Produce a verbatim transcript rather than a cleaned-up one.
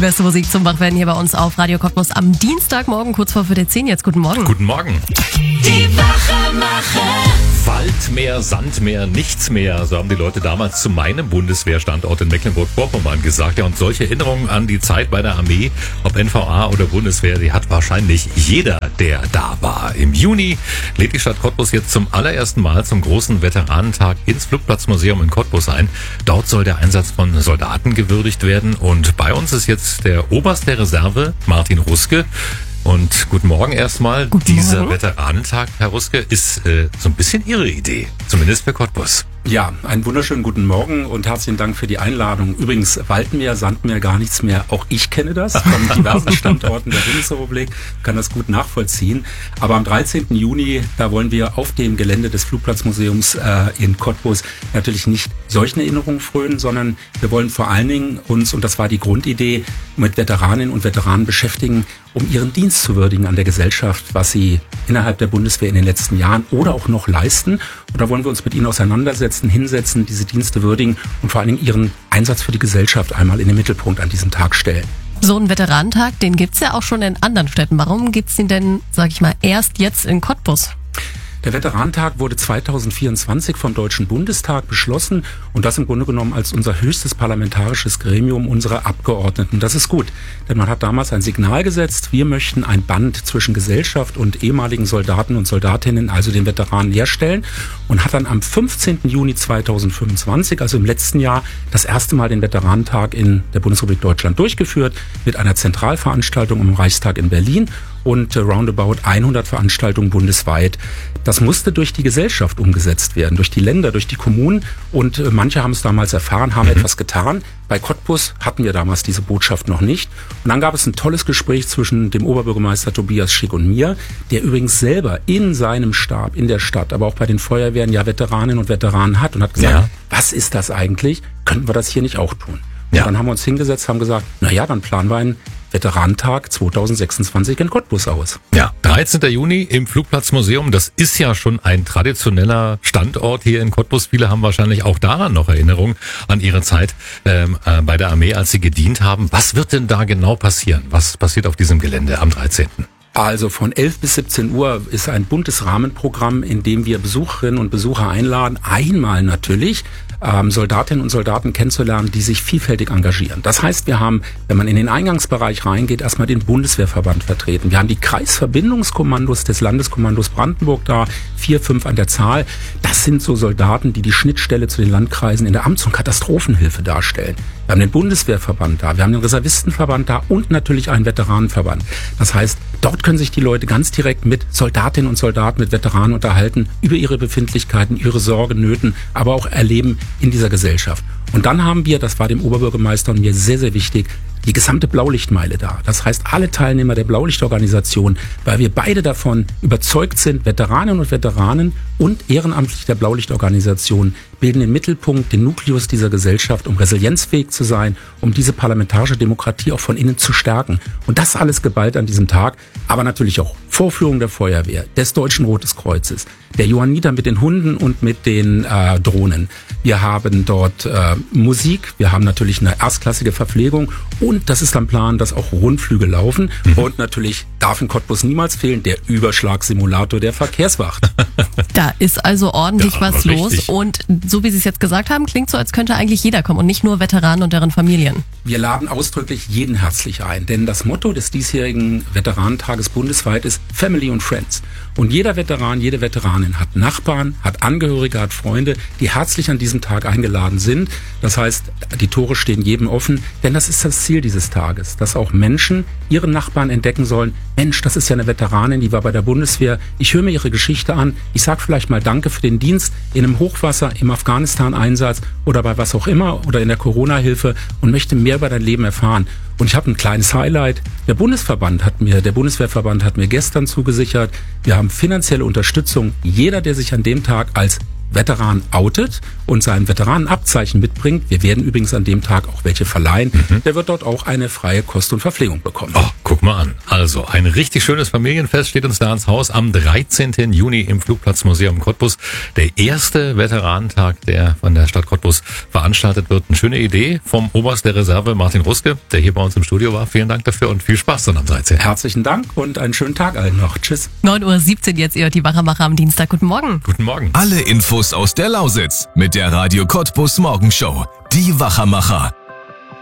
beste Musik zum Wachwerden hier bei uns auf Radio Cottbus am Dienstagmorgen, kurz vor Viertel zehn. Jetzt guten Morgen. Guten Morgen. Die Wachemacher. Waldmeer, Sandmeer, nichts mehr, so haben die Leute damals zu meinem Bundeswehrstandort in Mecklenburg-Vorpommern gesagt. Ja, und solche Erinnerungen an die Zeit bei der Armee, ob N V A oder Bundeswehr, die hat wahrscheinlich jeder, der da war. Im Juni lädt die Stadt Cottbus jetzt zum allerersten Mal zum großen Veteranentag ins Flugplatzmuseum in Cottbus ein. Dort soll der Einsatz von Soldaten gewürdigt werden. Und bei uns ist jetzt der Oberst der Reserve, Martin Ruske. Und guten Morgen erstmal. Guten Dieser Morgen. Veteranentag, Herr Ruske, ist äh, so ein bisschen Ihre Idee, zumindest für Cottbus. Ja, einen wunderschönen guten Morgen und herzlichen Dank für die Einladung. Übrigens, Waldmeer, Sandmeer, gar nichts mehr. Auch ich kenne das von diversen Standorten der Bundesrepublik, kann das gut nachvollziehen. Aber am dreizehnten Juni, da wollen wir auf dem Gelände des Flugplatzmuseums äh, in Cottbus natürlich nicht solchen Erinnerungen frönen, sondern wir wollen vor allen Dingen uns, und das war die Grundidee, mit Veteraninnen und Veteranen beschäftigen, um ihren Dienst zu würdigen an der Gesellschaft, was sie innerhalb der Bundeswehr in den letzten Jahren oder auch noch leisten. Und da wollen wir uns mit ihnen auseinandersetzen, hinsetzen, diese Dienste würdigen und vor allen Dingen ihren Einsatz für die Gesellschaft einmal in den Mittelpunkt an diesem Tag stellen. So einen Veteranentag, den gibt's ja auch schon in anderen Städten. Warum gibt's den denn, sag ich mal, erst jetzt in Cottbus? Der Veteranentag wurde zweitausendvierundzwanzig vom Deutschen Bundestag beschlossen und das im Grunde genommen als unser höchstes parlamentarisches Gremium unserer Abgeordneten. Das ist gut, denn man hat damals ein Signal gesetzt, wir möchten ein Band zwischen Gesellschaft und ehemaligen Soldaten und Soldatinnen, also den Veteranen, herstellen und hat dann am fünfzehnten Juni zweitausendfünfundzwanzig, also im letzten Jahr, das erste Mal den Veteranentag in der Bundesrepublik Deutschland durchgeführt mit einer Zentralveranstaltung im Reichstag in Berlin und roundabout hundert Veranstaltungen bundesweit. Das musste durch die Gesellschaft umgesetzt werden, durch die Länder, durch die Kommunen und äh, manche haben es damals erfahren, haben mhm. etwas getan. Bei Cottbus hatten wir damals diese Botschaft noch nicht. Und dann gab es ein tolles Gespräch zwischen dem Oberbürgermeister Tobias Schick und mir, der übrigens selber in seinem Stab, in der Stadt, aber auch bei den Feuerwehren ja Veteraninnen und Veteranen hat und hat gesagt, ja. Was ist das eigentlich? Könnten wir das hier nicht auch tun? Und ja. Dann haben wir uns hingesetzt, haben gesagt, na ja, dann planen wir einen Veteranentag zweitausendsechsundzwanzig in Cottbus aus. Ja, dreizehnten Juni im Flugplatzmuseum, das ist ja schon ein traditioneller Standort hier in Cottbus. Viele haben wahrscheinlich auch daran noch Erinnerungen an ihre Zeit ähm, äh, bei der Armee, als sie gedient haben. Was wird denn da genau passieren? Was passiert auf diesem Gelände am dreizehnten? Also von elf bis siebzehn Uhr ist ein buntes Rahmenprogramm, in dem wir Besucherinnen und Besucher einladen. Einmal natürlich ähm, Soldatinnen und Soldaten kennenzulernen, die sich vielfältig engagieren. Das heißt, wir haben, wenn man in den Eingangsbereich reingeht, erstmal den Bundeswehrverband vertreten. Wir haben die Kreisverbindungskommandos des Landeskommandos Brandenburg da, vier, fünf an der Zahl. Das sind so Soldaten, die die Schnittstelle zu den Landkreisen in der Amts- und Katastrophenhilfe darstellen. Wir haben den Bundeswehrverband da, wir haben den Reservistenverband da und natürlich einen Veteranenverband. Das heißt, dort können sich die Leute ganz direkt mit Soldatinnen und Soldaten, mit Veteranen unterhalten, über ihre Befindlichkeiten, ihre Sorgen, Nöten, aber auch Erleben in dieser Gesellschaft. Und dann haben wir, das war dem Oberbürgermeister und mir sehr, sehr wichtig, die gesamte Blaulichtmeile da. Das heißt, alle Teilnehmer der Blaulichtorganisation, weil wir beide davon überzeugt sind, Veteraninnen und Veteranen und ehrenamtlich der Blaulichtorganisation bilden den Mittelpunkt, den Nukleus dieser Gesellschaft, um resilienzfähig zu sein, um diese parlamentarische Demokratie auch von innen zu stärken. Und das alles geballt an diesem Tag, aber natürlich auch Vorführung der Feuerwehr, des Deutschen Rotes Kreuzes, der Johanniter mit den Hunden und mit den äh, Drohnen. Wir haben dort äh, Musik, wir haben natürlich eine erstklassige Verpflegung und das ist am Plan, dass auch Rundflüge laufen. Mhm. Und natürlich darf in Cottbus niemals fehlen der Überschlagssimulator der Verkehrswacht. Da ist also ordentlich ja, was los richtig. Und so wie Sie es jetzt gesagt haben, klingt so, als könnte eigentlich jeder kommen und nicht nur Veteranen und deren Familien. Wir laden ausdrücklich jeden herzlich ein, denn das Motto des diesjährigen Veteranentages bundesweit ist Family und Friends. Und jeder Veteran, jede Veteranin hat Nachbarn, hat Angehörige, hat Freunde, die herzlich an diesem Tag eingeladen sind. Das heißt, die Tore stehen jedem offen, denn das ist das Ziel dieses Tages, dass auch Menschen ihren Nachbarn entdecken sollen, Mensch, das ist ja eine Veteranin, die war bei der Bundeswehr, ich höre mir ihre Geschichte an, ich sage vielleicht mal Danke für den Dienst in einem Hochwasser, im Afghanistan-Einsatz oder bei was auch immer oder in der Corona-Hilfe und möchte mehr über dein Leben erfahren. Und ich habe ein kleines Highlight. Der Bundesverband hat mir, der Bundeswehrverband hat mir gestern zugesichert, wir haben finanzielle Unterstützung. Jeder, der sich an dem Tag als Veteran outet und sein Veteranenabzeichen mitbringt, wir werden übrigens an dem Tag auch welche verleihen, mhm. der wird dort auch eine freie Kost und Verpflegung bekommen. Oh, guck mal an. Also ein richtig schönes Familienfest steht uns da ins Haus am dreizehnten Juni im Flugplatzmuseum Cottbus. Der erste Veteranentag, der von der Stadt Cottbus veranstaltet wird. Eine schöne Idee vom Oberst der Reserve Martin Ruske, der hier bei uns im Studio war. Vielen Dank dafür und viel Spaß dann am dreizehnten Herzlichen Dank und einen schönen Tag allen noch. Tschüss. neun Uhr siebzehn jetzt, ihr hört die Wachermacher am Dienstag. Guten Morgen. Guten Morgen. Alle Infos aus der Lausitz mit der Radio Cottbus Morgenshow. Die Wachermacher.